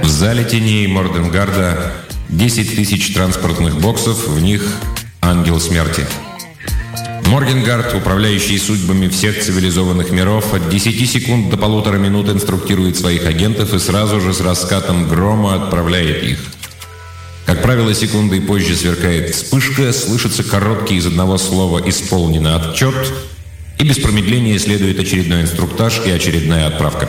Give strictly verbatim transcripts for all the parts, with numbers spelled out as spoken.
В зале теней Морденгарда десять тысяч транспортных боксов, в них ангел смерти. Моргенгард, управляющий судьбами всех цивилизованных миров, от десяти секунд до полутора минут инструктирует своих агентов и сразу же с раскатом грома отправляет их. Как правило, секундой позже сверкает вспышка, слышится короткий из одного слова «исполнено» отчет, и без промедления следует очередной инструктаж и очередная отправка.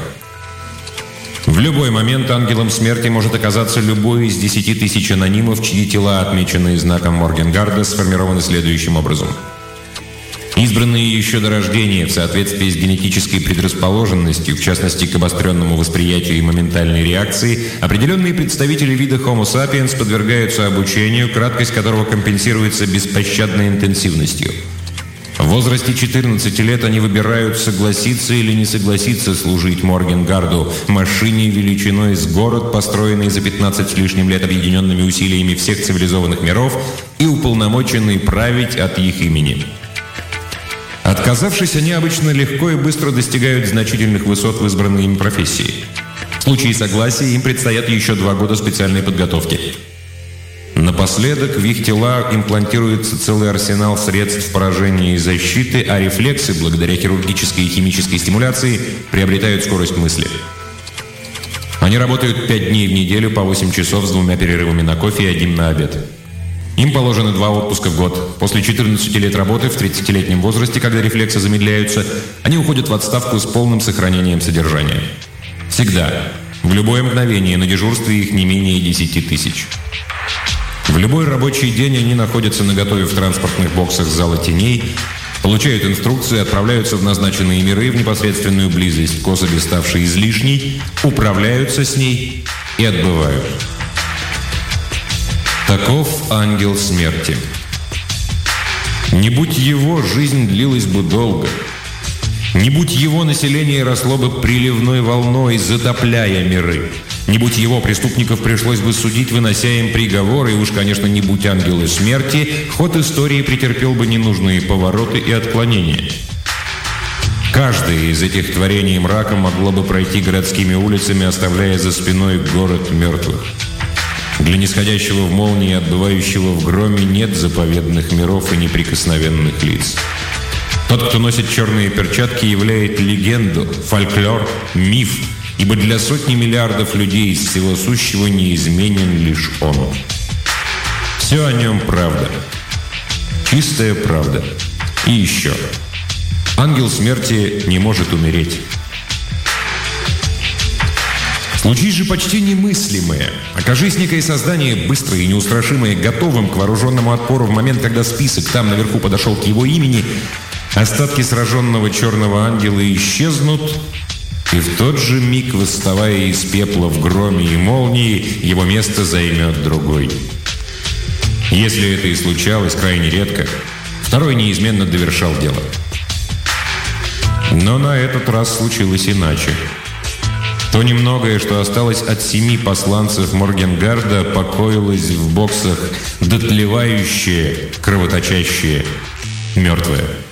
В любой момент ангелом смерти может оказаться любой из десяти тысяч анонимов, чьи тела, отмеченные знаком Моргенгарда, сформированы следующим образом. Избранные еще до рождения в соответствии с генетической предрасположенностью, в частности к обостренному восприятию и моментальной реакции, определенные представители вида Homo sapiens подвергаются обучению, краткость которого компенсируется беспощадной интенсивностью. В возрасте четырнадцати лет они выбирают, согласиться или не согласиться служить Моргенгарду, машине величиной с город, построенный за пятнадцать с лишним лет объединенными усилиями всех цивилизованных миров и уполномоченный править от их имени. Отказавшись, они обычно легко и быстро достигают значительных высот в избранной им профессии. В случае согласия им предстоят еще два года специальной подготовки. Напоследок в их тела имплантируется целый арсенал средств поражения и защиты, а рефлексы, благодаря хирургической и химической стимуляции, приобретают скорость мысли. Они работают пять дней в неделю по восемь часов с двумя перерывами на кофе и одним на обед. Им положено два отпуска в год. После четырнадцати лет работы в тридцатилетнем возрасте, когда рефлексы замедляются, они уходят в отставку с полным сохранением содержания. Всегда, в любое мгновение на дежурстве их не менее десяти тысяч. В любой рабочий день они находятся наготове в транспортных боксах зала теней, получают инструкции, отправляются в назначенные миры в непосредственную близость к особи, ставшей излишней, управляются с ней и отбывают. Таков ангел смерти. Не будь его, жизнь длилась бы долго. Не будь его, население росло бы приливной волной, затопляя миры. Не будь его, преступников пришлось бы судить, вынося им приговоры, и уж, конечно, не будь ангела смерти, ход истории претерпел бы ненужные повороты и отклонения. Каждое из этих творений мрака могло бы пройти городскими улицами, оставляя за спиной город мертвых. Для нисходящего в молнии и отбывающего в громе нет заповедных миров и неприкосновенных лиц. Тот, кто носит черные перчатки, являет легенду, фольклор, миф, ибо для сотни миллиардов людей из всего сущего неизменен лишь он. Все о нем правда. Чистая правда. И еще. Ангел смерти не может умереть. Случись же почти немыслимое. Окажись некое создание, быстрое и неустрашимое, готовым к вооруженному отпору в момент, когда список там наверху подошел к его имени, остатки сраженного черного ангела исчезнут, и в тот же миг, восставая из пепла в громе и молнии, его место займет другой. Если это и случалось крайне редко, второй неизменно довершал дело. Но на этот раз случилось иначе. То немногое, что осталось от семи посланцев Моргенгарда, покоилось в боксах дотлевающее, кровоточащее, мертвое.